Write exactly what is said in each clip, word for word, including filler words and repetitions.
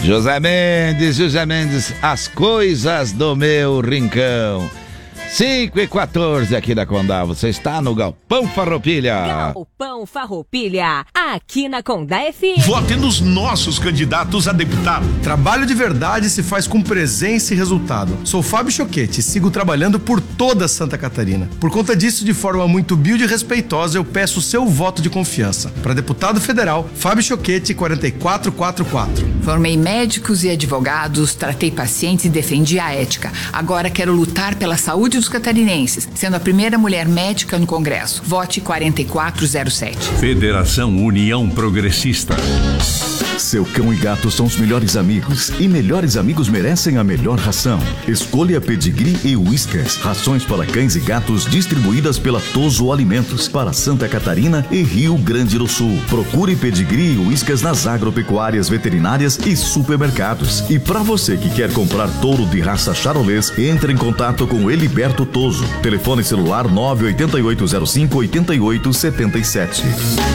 José Mendes, José Mendes, as coisas do meu rincão. cinco e quatorze aqui da Condá, você está no Galpão Farroupilha. Galpão Farroupilha, aqui na Condá F M. Vote nos nossos candidatos a deputado. Trabalho de verdade se faz com presença e resultado. Sou Fábio Choquete e sigo trabalhando por toda Santa Catarina. Por conta disso, de forma muito humilde e respeitosa, eu peço o seu voto de confiança. Para deputado federal, Fábio Choquete, quatro quatro quatro quatro. Formei médicos e advogados, tratei pacientes e defendi a ética. Agora quero lutar pela saúde dos catarinenses, sendo a primeira mulher médica no Congresso. Vote quatro quatro zero sete. Federação União Progressista. Seu cão e gato são os melhores amigos e melhores amigos merecem a melhor ração. Escolha Pedigree e Whiskas, rações para cães e gatos distribuídas pela Toso Alimentos para Santa Catarina e Rio Grande do Sul. Procure Pedigree e Whiskas nas agropecuárias, veterinárias e supermercados. E para você que quer comprar touro de raça charolês, entre em contato com Eliberto Toso. Telefone celular nove oito oito zero cinco oito oito sete sete.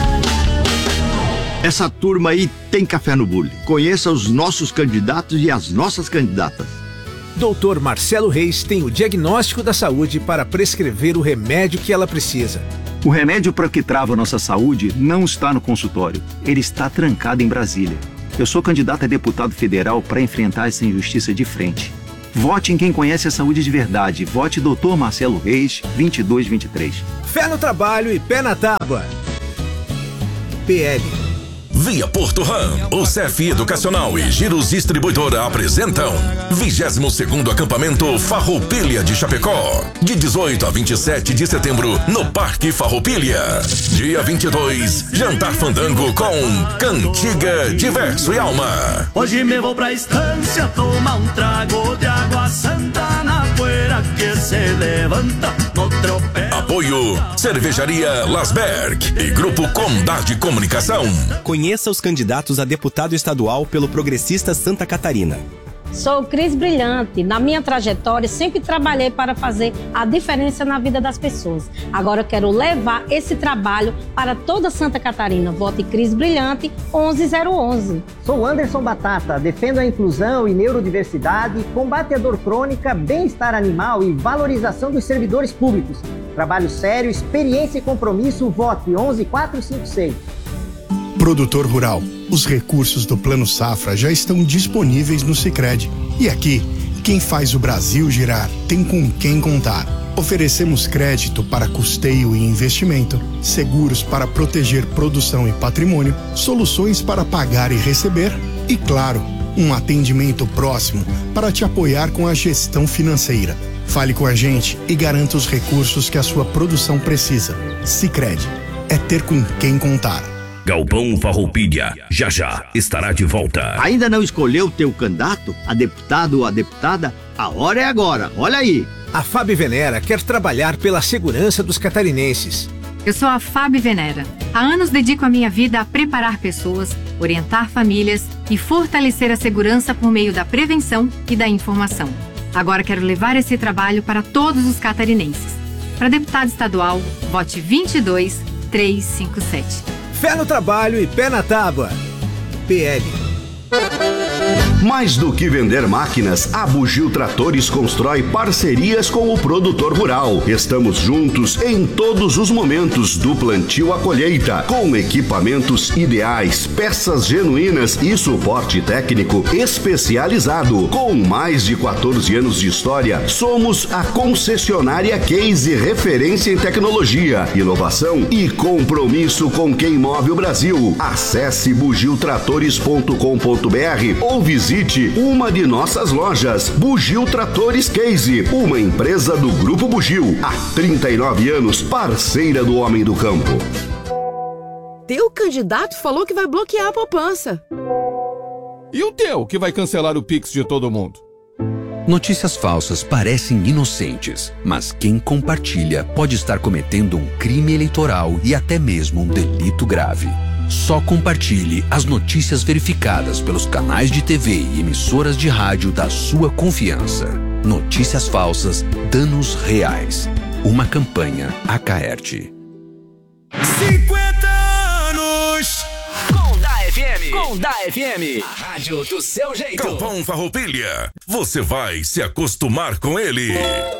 Essa turma aí tem café no bule. Conheça os nossos candidatos e as nossas candidatas. doutor Marcelo Reis tem o diagnóstico da saúde para prescrever o remédio que ela precisa. O remédio para o que trava a nossa saúde não está no consultório. Ele está trancado em Brasília. Eu sou candidato a deputado federal para enfrentar essa injustiça de frente. Vote em quem conhece a saúde de verdade. Vote doutor Marcelo Reis, vinte e dois vinte e três. Fé no trabalho e pé na tábua. P L. Via Porto Ram, o C F Educacional e Giros Distribuidora apresentam vigésimo segundo Acampamento Farroupilha de Chapecó, de dezoito a vinte e sete de setembro, no Parque Farroupilha. Dia vinte e dois, Jantar Fandango com Cantiga, Diverso e Alma. Hoje me vou pra estância tomar um trago de água santa na poeira que se levanta no tropel. Apoio Cervejaria Lasberg e Grupo Condá de Comunicação. Conheça os candidatos a deputado estadual pelo Progressista Santa Catarina. Sou Cris Brilhante. Na minha trajetória, sempre trabalhei para fazer a diferença na vida das pessoas. Agora eu quero levar esse trabalho para toda Santa Catarina. Vote Cris Brilhante, onze zero onze. Sou Anderson Batata. Defendo a inclusão e neurodiversidade, combate a dor crônica, bem-estar animal e valorização dos servidores públicos. Trabalho sério, experiência e compromisso. Vote onze quatro cinco seis. Produtor rural, os recursos do Plano Safra já estão disponíveis no Sicredi. E aqui, quem faz o Brasil girar tem com quem contar. Oferecemos crédito para custeio e investimento, seguros para proteger produção e patrimônio, soluções para pagar e receber e, claro, um atendimento próximo para te apoiar com a gestão financeira. Fale com a gente e garanta os recursos que a sua produção precisa. Sicredi, é ter com quem contar. Galpão Farroupilha, já já estará de volta. Ainda não escolheu o teu candidato, a deputado ou a deputada? A hora é agora, olha aí. A Fábio Venera quer trabalhar pela segurança dos catarinenses. Eu sou a Fábio Venera. Há anos dedico a minha vida a preparar pessoas, orientar famílias e fortalecer a segurança por meio da prevenção e da informação. Agora quero levar esse trabalho para todos os catarinenses. Para deputado estadual, vote vinte e dois três cinco sete. Fé no trabalho e pé na tábua. P L. Mais do que vender máquinas, a Bugio Tratores constrói parcerias com o produtor rural. Estamos juntos em todos os momentos, do plantio à colheita, com equipamentos ideais, peças genuínas e suporte técnico especializado. Com mais de quatorze anos de história, somos a concessionária Case, referência em tecnologia, inovação e compromisso com quem move o Brasil. Acesse bugio tratores ponto com ponto br ou visite uma de nossas lojas. Bugio Tratores Case, uma empresa do Grupo Bugio. Há trinta e nove anos, parceira do homem do campo. Teu candidato falou que vai bloquear a poupança. E o teu, que vai cancelar o Pix de todo mundo? Notícias falsas parecem inocentes, mas quem compartilha pode estar cometendo um crime eleitoral e até mesmo um delito grave. Só compartilhe as notícias verificadas pelos canais de T V e emissoras de rádio da sua confiança. Notícias falsas, danos reais. Uma campanha Acaerte. cinquenta anos Condá F M. Conda F M, a rádio do seu jeito. Galpão Farroupilha, você vai se acostumar com ele.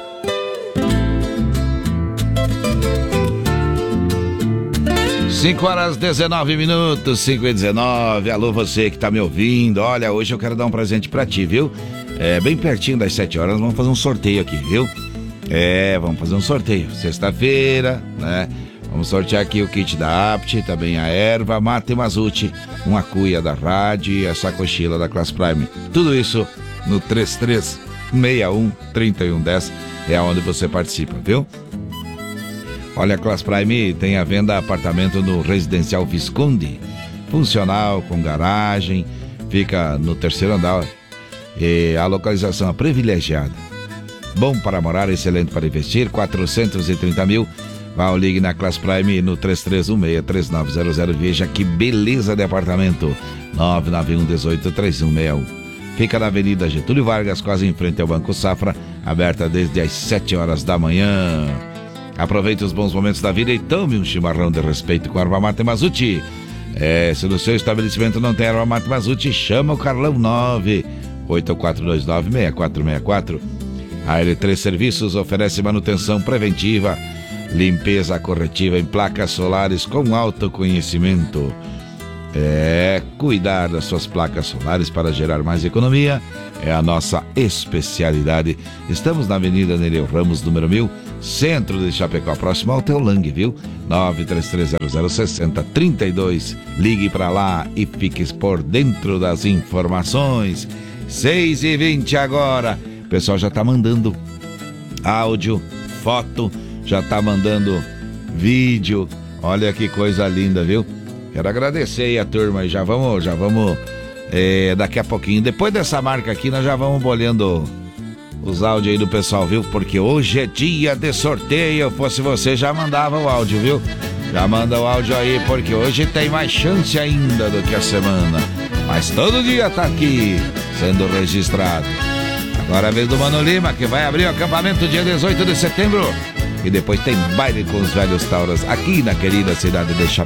cinco horas dezenove minutos, cinco e dezenove. Alô, você que tá me ouvindo. Olha, hoje eu quero dar um presente pra ti, viu? É, bem pertinho das sete horas, vamos fazer um sorteio aqui, viu? É, vamos fazer um sorteio. Sexta-feira, né? Vamos sortear aqui o kit da Apt, também a erva, mate Mazuti, uma cuia da rádio e a sacochila da Class Prime. Tudo isso no três três seis um, três um um zero é onde você participa, viu? Olha, a Class Prime tem à venda apartamento no Residencial Visconde, funcional, com garagem, fica no terceiro andar, e a localização é privilegiada. Bom para morar, excelente para investir, quatrocentos e trinta mil. Vá ou ligue na Class Prime no três três um seis, três nove zero zero. Veja que beleza de apartamento. nove nove um, dezoito, três um seis um. Fica na Avenida Getúlio Vargas, quase em frente ao Banco Safra, aberta desde as sete horas da manhã. Aproveite os bons momentos da vida e tome um chimarrão de respeito com a erva mate Mazuti. É, se no seu estabelecimento não tem erva mate Mazuti, chama o Carlão nove oito quatro dois nove, seis quatro seis quatro. A L três Serviços oferece manutenção preventiva, limpeza corretiva em placas solares com alto conhecimento. É, cuidar das suas placas solares para gerar mais economia é a nossa especialidade. Estamos na Avenida Nereu Ramos, número mil, centro de Chapecó, próximo ao Teolang, viu? nove três três zero zero, seis zero três dois. Ligue para lá e fique por dentro das informações. seis e vinte agora. O pessoal já tá mandando áudio, foto, já tá mandando vídeo. Olha que coisa linda, viu? Quero agradecer aí a turma e já vamos, já vamos é, daqui a pouquinho. Depois dessa marca aqui, nós já vamos bolhando os áudios aí do pessoal, viu? Porque hoje é dia de sorteio. Fosse você, já mandava o áudio, viu? Já manda o áudio aí, porque hoje tem mais chance ainda do que a semana. Mas todo dia tá aqui sendo registrado. Agora é a vez do Mano Lima, que vai abrir o acampamento dia dezoito de setembro. E depois tem baile com os velhos tauras aqui na querida cidade de Chapecó.